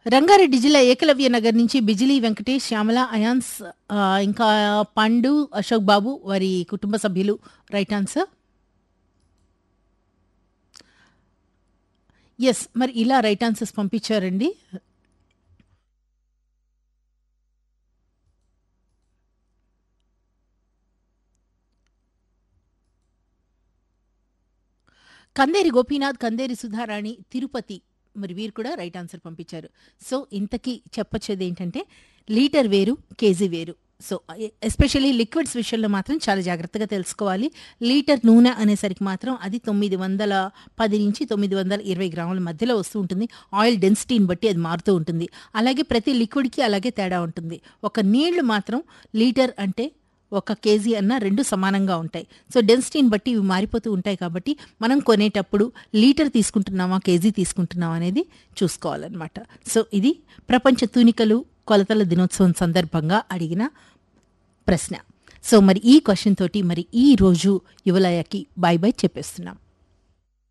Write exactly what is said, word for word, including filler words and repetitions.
రంగారెడ్డి జిల్లా ఏకలవ్య నగర్ నుంచి బిజిలీ వెంకటేష్, శ్యామల, అయాన్స్, ఆహ్, ఇంకా పండు, అశోక్ బాబు వారి కుటుంబ సభ్యులు రైట్ ఆన్సర్. యెస్. మరి ఇలా రైట్ ఆన్సర్స్ పంపించారండి. కందేరి గోపీనాథ్, కందేరి సుధారాణి, తిరుపతి మరి వీరు కూడా రైట్ ఆన్సర్ పంపించారు. సో, ఇంతకీ చెప్పొచ్చేదేంటంటే లీటర్ వేరు, కేజీ వేరు. సో, ఎ ఎస్పెషల్లీ లిక్విడ్స్ విషయంలో మాత్రం చాలా జాగ్రత్తగా తెలుసుకోవాలి. లీటర్ నూనె అనేసరికి మాత్రం అది తొమ్మిది వందల పది నుంచి తొమ్మిది వందల ఇరవై గ్రాముల మధ్యలో వస్తూ ఉంటుంది. ఆయిల్ డెన్సిటీని బట్టి అది మారుతూ ఉంటుంది. అలాగే ప్రతి లిక్విడ్‌కి అలాగే తేడా ఉంటుంది. ఒక నీళ్లు మాత్రం లీటర్ అంటే ఒక కేజీ అన్న రెండు సమానంగా ఉంటాయి. సో, డెన్సిటీని బట్టి ఇవి మారిపోతూ ఉంటాయి కాబట్టి మనం కొనేటప్పుడు లీటర్ తీసుకుంటున్నామా, కేజీ తీసుకుంటున్నామా అనేది చూసుకోవాలన్నమాట. సో, ఇది ప్రపంచ తూనికలు కొలతల దినోత్సవం సందర్భంగా అడిగిన ప్రశ్న. సో, మరి ఈ క్వెషన్ తోటి మరి ఈ రోజు యువలయకి బై బై చెప్పేస్తున్నాం.